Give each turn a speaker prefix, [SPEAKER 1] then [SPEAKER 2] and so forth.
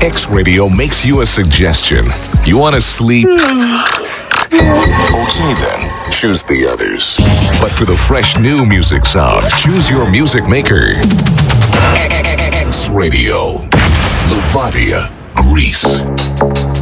[SPEAKER 1] X Radio makes you a suggestion. You want to sleep? Okay then, choose the others. But for the fresh new music sound, choose your music maker. X Radio, Levadia, Greece.